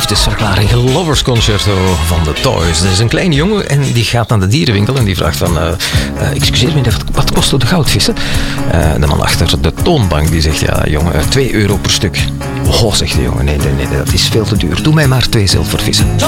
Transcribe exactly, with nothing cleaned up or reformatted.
liefdesverklaring, Lovers Concerto van de Toys. Er is een kleine jongen en die gaat naar de dierenwinkel en die vraagt van, uh, uh, excuseer me, wat, wat kosten de goudvissen? Uh, de man achter de toonbank die zegt, ja jongen, twee euro per stuk. Oh, zegt de jongen, nee, nee, nee, dat is veel te duur. Doe mij maar twee zilvervissen.